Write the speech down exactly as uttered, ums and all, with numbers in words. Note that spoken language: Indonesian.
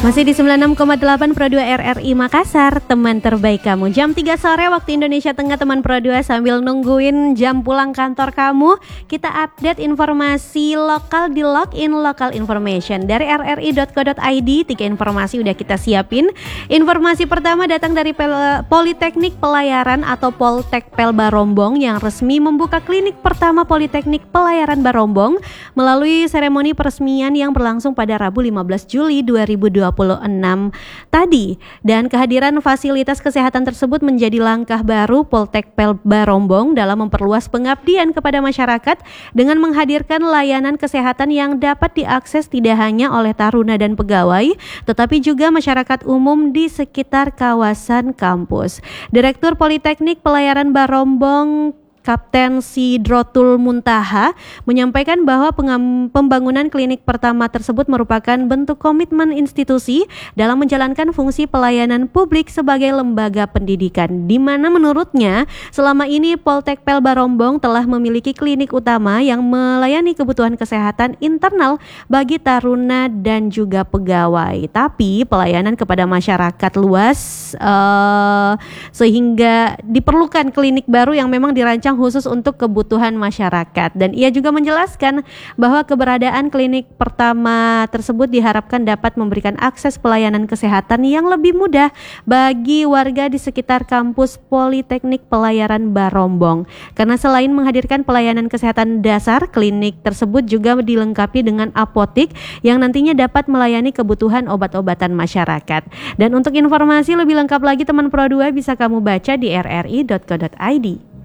Masih di sembilan puluh enam koma delapan Pro dua R R I Makassar, teman terbaik kamu. Jam tiga sore waktu Indonesia Tengah, teman Pro dua, sambil nungguin jam pulang kantor kamu, kita update informasi lokal di Login Local Information dari r r i dot co dot i d. Tiga informasi udah kita siapin. Informasi pertama datang dari Pel- Politeknik Pelayaran atau Poltek Pel Barombong yang resmi membuka klinik pertama Politeknik Pelayaran Barombong melalui seremoni peresmian yang berlangsung pada Rabu lima belas Juli dua ribu dua puluh enam tadi. Dan kehadiran fasilitas kesehatan tersebut menjadi langkah baru Poltek Pel Barombong dalam memperluas pengabdian kepada masyarakat dengan menghadirkan layanan kesehatan yang dapat diakses tidak hanya oleh taruna dan pegawai, tetapi juga masyarakat umum di sekitar kawasan kampus. Direktur Politeknik Pelayaran Barombong Kapten Sidrotul Muntaha menyampaikan bahwa pengam- pembangunan klinik pertama tersebut merupakan bentuk komitmen institusi dalam menjalankan fungsi pelayanan publik sebagai lembaga pendidikan, di mana menurutnya selama ini Poltek Pel Barombong telah memiliki klinik utama yang melayani kebutuhan kesehatan internal bagi taruna dan juga pegawai. Tapi pelayanan kepada masyarakat luas uh, sehingga diperlukan klinik baru yang memang dirancang khusus untuk kebutuhan masyarakat. Dan ia juga menjelaskan bahwa keberadaan klinik pertama tersebut diharapkan dapat memberikan akses pelayanan kesehatan yang lebih mudah bagi warga di sekitar kampus Politeknik Pelayaran Barombong. Karena selain menghadirkan pelayanan kesehatan dasar, klinik tersebut juga dilengkapi dengan apotik yang nantinya dapat melayani kebutuhan obat-obatan masyarakat. Dan untuk informasi lebih lengkap lagi teman Pro dua bisa kamu baca di r r i dot co dot i d.